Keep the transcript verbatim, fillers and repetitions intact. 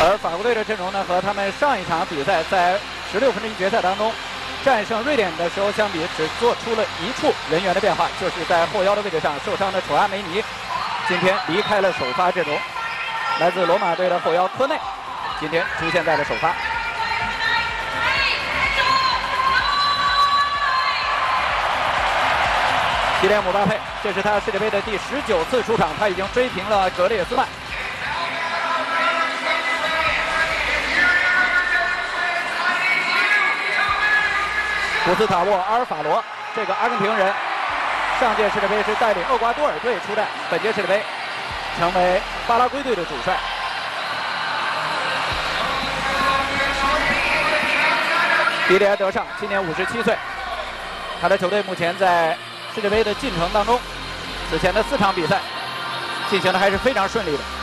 而法国队的阵容呢，和他们上一场比赛在十六分之一决赛当中战胜瑞典的时候相比，只做出了一处人员的变化，就是在后腰的位置上受伤的楚阿梅尼，今天离开了首发阵容。来自罗马队的后腰科内，今天出现在了首发。基连姆巴佩，这是他世界杯的第十九次出场，他已经追平了格列斯曼。古斯塔沃·阿尔法罗，这个阿根廷人，上届世界杯是带领厄瓜多尔队出战，本届世界杯成为巴拉圭队的主帅。迪迪埃·德尚今年五十七岁，他的球队目前在世界杯的进程当中，此前的四场比赛进行的还是非常顺利的。